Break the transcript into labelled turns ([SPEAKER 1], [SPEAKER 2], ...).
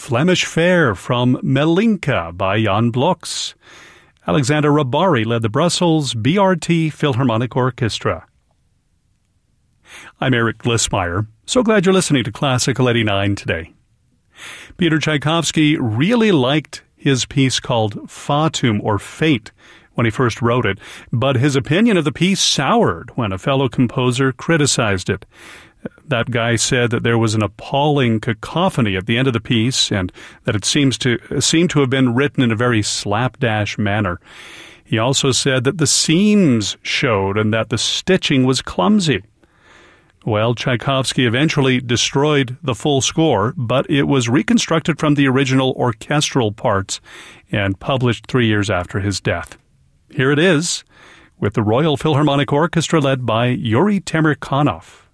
[SPEAKER 1] Flemish Fair from Melinka by Jan Bloks. Alexander Rabari led the Brussels BRT Philharmonic Orchestra. I'm Eric Glissmeyer. So glad you're listening to Classical 89 today. Peter Tchaikovsky really liked his piece called Fatum, or Fate, when he first wrote it, but his opinion of the piece soured when a fellow composer criticized it. That guy said that there was an appalling cacophony at the end of the piece and that it seemed to have been written in a very slapdash manner. He also said that the seams showed and that the stitching was clumsy. Well, Tchaikovsky eventually destroyed the full score, but it was reconstructed from the original orchestral parts and published 3 years after his death. Here it is, with the Royal Philharmonic Orchestra led by Yuri Temirkanov.